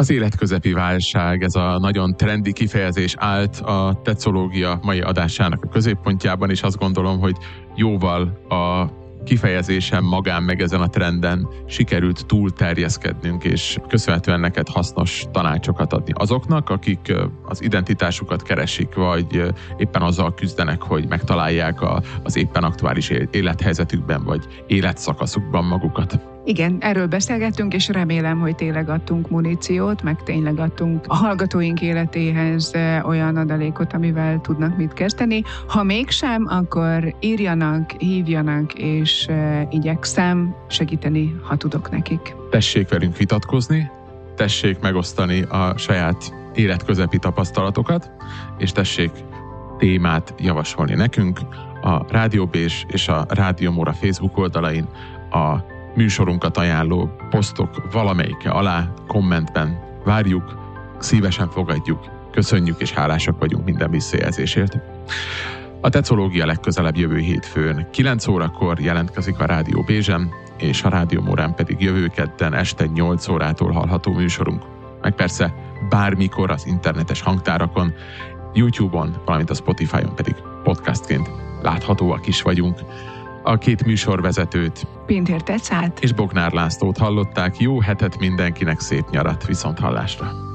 Az életközepi válság, ez a nagyon trendi kifejezés állt a tetszológia mai adásának a középpontjában, és azt gondolom, hogy jóval a kifejezésen magán meg ezen a trenden sikerült túl terjeszkednünk, és köszönhetően neked hasznos tanácsokat adni azoknak, akik az identitásukat keresik, vagy éppen azzal küzdenek, hogy megtalálják az éppen aktuális élethelyzetükben, vagy életszakaszukban magukat. Igen, erről beszélgettünk, és remélem, hogy tényleg adtunk muníciót, meg tényleg adtunk a hallgatóink életéhez olyan adalékot, amivel tudnak mit kezdeni. Ha mégsem, akkor írjanak, hívjanak, és igyekszem segíteni, ha tudok nekik. Tessék velünk vitatkozni, tessék megosztani a saját életközepi tapasztalatokat, és tessék témát javasolni nekünk a Rádió Bézs és a Rádió Móra Facebook oldalain, a műsorunkat ajánló posztok valamelyike alá, kommentben várjuk, szívesen fogadjuk, köszönjük és hálásak vagyunk minden visszajelzésért. A tetszológia legközelebb jövő hétfőn 9 órakor jelentkezik a Rádió Bézsen, és a Rádió Mórán pedig jövő kedden este 8 órától hallható műsorunk. Meg persze bármikor az internetes hangtárakon, YouTube-on, valamint a Spotify-on pedig podcastként láthatóak is vagyunk. A két műsorvezetőt, Pintér Tetszát és Bognár Lászlót hallották. Jó hetet mindenkinek, szép nyarat, viszonthallásra!